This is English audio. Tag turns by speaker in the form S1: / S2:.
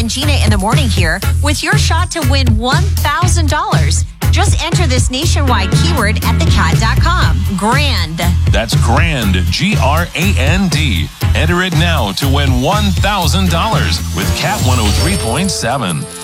S1: and Gina in the morning here with your shot to win $1,000. Just enter this nationwide keyword at thecat.com. Grand.
S2: That's grand, Grand. Enter it now to win $1,000 with Cat 103.7.